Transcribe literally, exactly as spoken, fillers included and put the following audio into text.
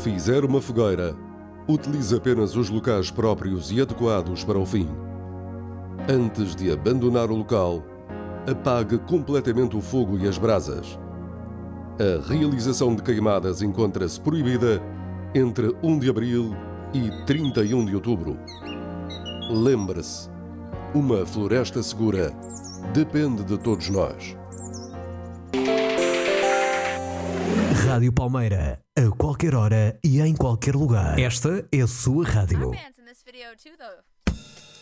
fizer uma fogueira, utilize apenas os locais próprios e adequados para o fim. Antes de abandonar o local, apague completamente o fogo e as brasas. A realização de queimadas encontra-se proibida entre primeiro de abril e trinta e um de outubro. Lembre-se, uma floresta segura depende de todos nós. Rádio Palmeira, a qualquer hora e em qualquer lugar. Esta é a sua rádio.